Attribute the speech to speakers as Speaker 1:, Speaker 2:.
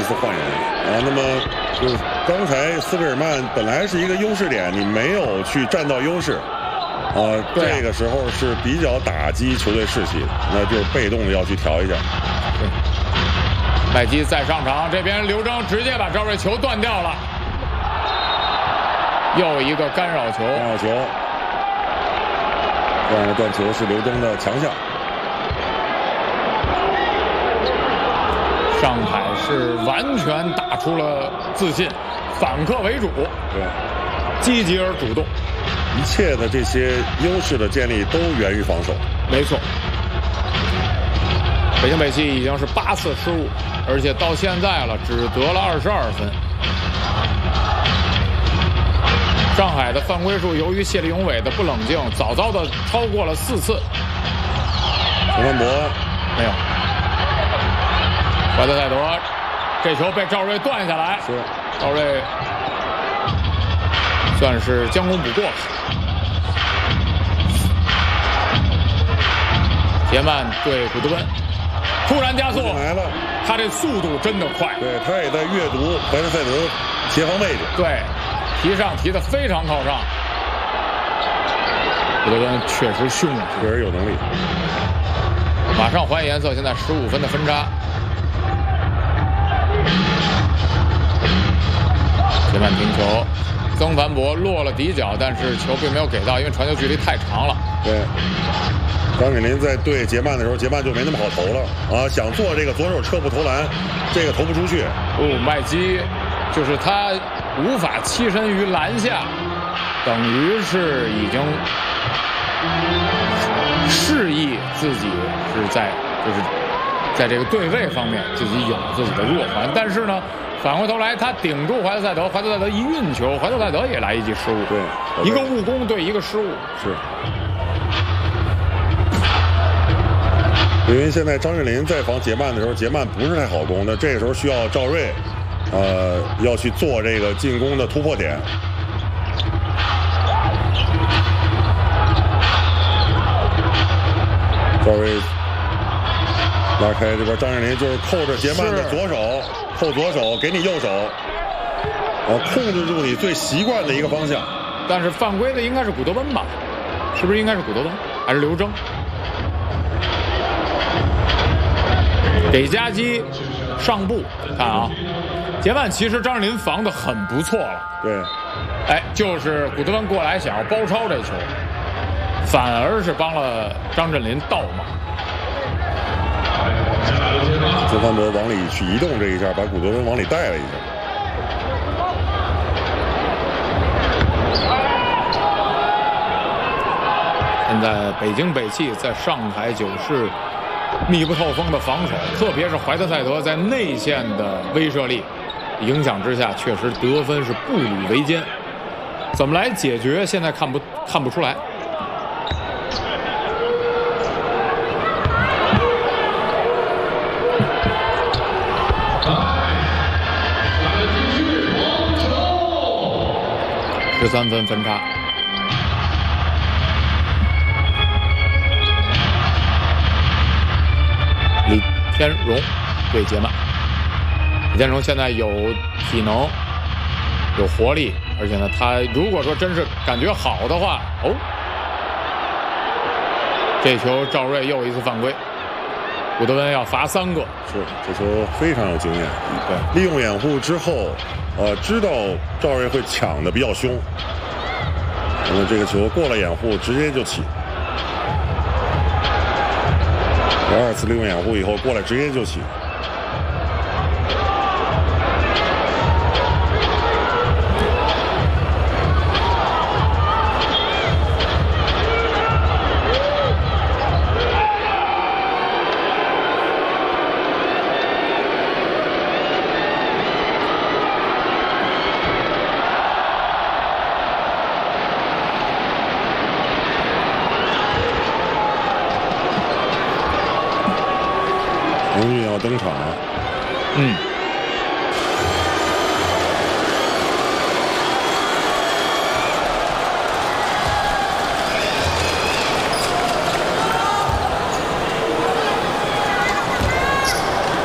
Speaker 1: 一次换人啊。那么就是刚才斯维尔曼本来是一个优势点，你没有去占到优势。这个时候是比较打击球队士气，那就是被动的要去调一下。
Speaker 2: 麦基再上场，这边刘铮直接把赵睿球断掉了，又一个干扰球。
Speaker 1: 干扰球，这样的断球是刘铮的强项。
Speaker 2: 上海是完全打出了自信，反客为主，
Speaker 1: 对，
Speaker 2: 积极而主动。
Speaker 1: 一切的这些优势的建立都源于防守。
Speaker 2: 没错，北京北汽已经是8次失误，而且到现在了只得了22分。上海的犯规数由于谢立永伟的不冷静，早早的超过了4次。
Speaker 1: 陈万博
Speaker 2: 没有。怀特塞德这球被赵睿断下来，
Speaker 1: 是
Speaker 2: 赵睿算是将功补过了。杰曼对古德温突然加速
Speaker 1: 来了，
Speaker 2: 他这速度真的快。
Speaker 1: 对，他也在阅读怀特塞德协防位置。
Speaker 2: 对，提上提的非常靠上。古德温确实凶啊，
Speaker 1: 确实有能力。
Speaker 2: 马上还颜色，现在15分的分差。杰曼停球，曾凡博落了底角，但是球并没有给到，因为传球距离太长了。
Speaker 1: 对，张镇麟在对杰曼的时候，杰曼就没那么好投了啊！想做这个左手撤步投篮，这个投不出去。
Speaker 2: 麦基就是他无法栖身于篮下，等于是已经示意自己是在这个对位方面自己有自己的弱环，但是呢，反过头来他顶住怀特塞德，怀特塞德一运球，怀特塞德也来一记失误，
Speaker 1: 对，
Speaker 2: 一个误攻对一个失误，
Speaker 1: 是。因为现在张镇麟在防杰曼的时候，杰曼不是太好攻，那这个时候需要赵睿，要去做这个进攻的突破点。赵睿拉开这边，张镇麟就是扣着杰曼的左手，扣左手给你右手，控制住你最习惯的一个方向。
Speaker 2: 但是犯规的应该是古德温吧？是不是应该是古德温还是刘铮？给加基上步，看啊，杰曼其实张镇麟防得很不错了。
Speaker 1: 对，
Speaker 2: 哎，就是古德温过来想要包抄这球，反而是帮了张镇麟倒马。
Speaker 1: 曾凡博往里去移动这一下，把古德温往里带了一下。
Speaker 2: 现在北京北汽在上海九市密不透风的防守，特别是怀特塞德在内线的威慑力影响之下，确实得分是步履维艰。怎么来解决？现在看不出来。13分分差。李天荣对杰曼。李天荣现在有体能，有活力，而且呢，他如果说真是感觉好的话，这球赵睿又一次犯规，古德温要罚3个。
Speaker 1: 是，这球非常有经验。对，利用掩护之后，知道赵睿会抢的比较凶，那么这个球过了掩护，直接就起。第2次利用掩护以后过来，直接就起。荣誉要登场了。